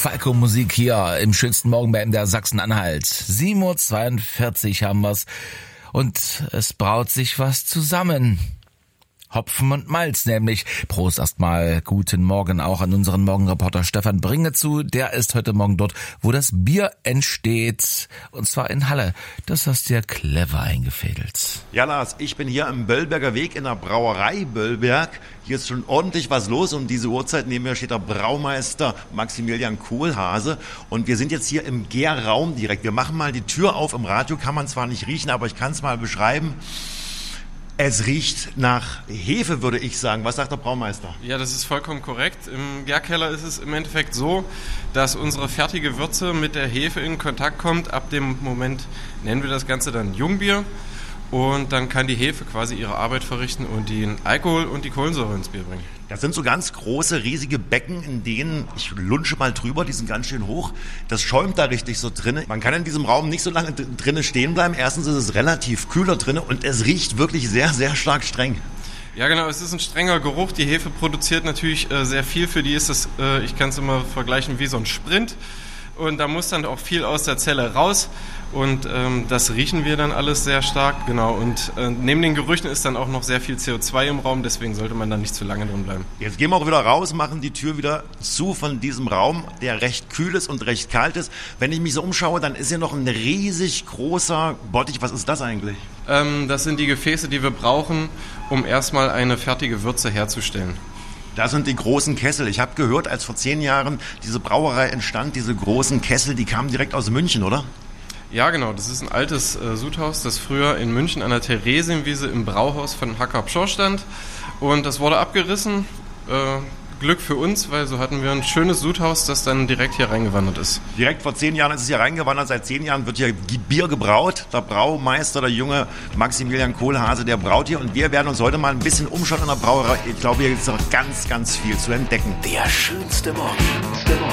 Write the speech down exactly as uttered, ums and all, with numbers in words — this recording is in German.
Falco-Musik hier im schönsten Morgenband der Sachsen-Anhalt. sieben Uhr zweiundvierzig haben wir's und es braut sich was zusammen. Hopfen und Malz nämlich. Prost erstmal, guten Morgen auch an unseren Morgenreporter Stefan Bringezu. Der ist heute Morgen dort, wo das Bier entsteht. Und zwar in Halle. Das hast du ja clever eingefädelt. Ja, Lars, ich bin hier am Böllberger Weg in der Brauerei Böllberg. Hier ist schon ordentlich was los. Um diese Uhrzeit neben mir steht der Braumeister Maximilian Kohlhase. Und wir sind jetzt hier im Gärraum direkt. Wir machen mal die Tür auf. Im Radio kann man zwar nicht riechen, aber ich kann es mal beschreiben. Es riecht nach Hefe, würde ich sagen. Was sagt der Braumeister? Ja, das ist vollkommen korrekt. Im Gärkeller ist es im Endeffekt so, dass unsere fertige Würze mit der Hefe in Kontakt kommt. Ab dem Moment nennen wir das Ganze dann Jungbier. Und dann kann die Hefe quasi ihre Arbeit verrichten und den Alkohol und die Kohlensäure ins Bier bringen. Das sind so ganz große, riesige Becken, in denen, ich lunsche mal drüber, die sind ganz schön hoch. Das schäumt da richtig so drin. Man kann in diesem Raum nicht so lange drinnen stehen bleiben. Erstens ist es relativ kühler drin und es riecht wirklich sehr, sehr stark streng. Ja, genau, es ist ein strenger Geruch. Die Hefe produziert natürlich äh, sehr viel. Für die ist das, äh, ich kann es immer vergleichen, wie so ein Sprint. Und da muss dann auch viel aus der Zelle raus. Und ähm, das riechen wir dann alles sehr stark, genau. Und äh, neben den Gerüchen ist dann auch noch sehr viel C O zwei im Raum, deswegen sollte man da nicht zu lange drin bleiben. Jetzt gehen wir auch wieder raus, machen die Tür wieder zu von diesem Raum, der recht kühl ist und recht kalt ist. Wenn ich mich so umschaue, dann ist hier noch ein riesig großer Bottich. Was ist das eigentlich? Ähm, das sind die Gefäße, die wir brauchen, um erstmal eine fertige Würze herzustellen. Das sind die großen Kessel. Ich habe gehört, als vor zehn Jahren diese Brauerei entstand, diese großen Kessel, die kamen direkt aus München, oder? Ja, genau. Das ist ein altes äh, Sudhaus, das früher in München an der Theresienwiese im Brauhaus von Hacker Pschorr stand. Und das wurde abgerissen. Äh, Glück für uns, weil so hatten wir ein schönes Sudhaus, das dann direkt hier reingewandert ist. Direkt vor zehn Jahren ist es hier reingewandert. Seit zehn Jahren wird hier Bier gebraut. Der Braumeister, der junge Maximilian Kohlhase, der braut hier. Und wir werden uns heute mal ein bisschen umschauen in der Brauerei. Ich glaube, hier gibt es noch ganz, ganz viel zu entdecken. Der schönste Morgen.